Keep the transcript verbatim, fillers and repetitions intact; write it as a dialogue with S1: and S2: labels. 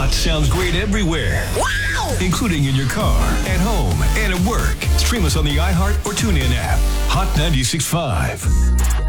S1: Hot sounds great everywhere. Wow! Including in your car, at home, and at work. Stream us on the iHeart or TuneIn app. Hot ninety-six point five.